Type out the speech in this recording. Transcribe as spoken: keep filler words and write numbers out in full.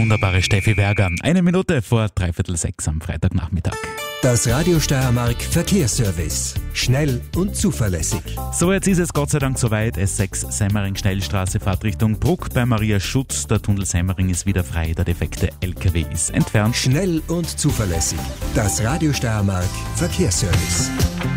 wunderbare Steffi Werger. Eine Minute vor dreiviertel sechs am Freitagnachmittag. Das Radio Steiermark Verkehrsservice. Schnell und zuverlässig. So, jetzt ist es Gott sei Dank soweit. S sechs Semmering Schnellstraße, Fahrt Richtung Bruck bei Maria Schutz. Der Tunnel Semmering ist wieder frei. Der defekte L K W ist entfernt. Schnell und zuverlässig. Das Radio Steiermark Verkehrsservice.